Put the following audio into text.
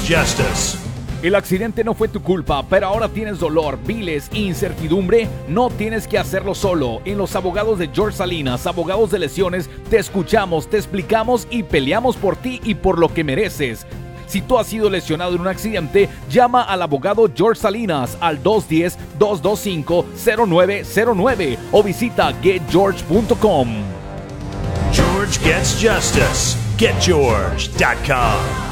justice. El accidente no fue tu culpa, pero ahora tienes dolor, viles e incertidumbre. No tienes que hacerlo solo. En los abogados de George Salinas, abogados de lesiones, te escuchamos, te explicamos y peleamos por ti y por lo que mereces. Si tú has sido lesionado en un accidente, llama al abogado George Salinas al 210-225-0909 o visita getgeorge.com. George gets justice. GetGeorge.com.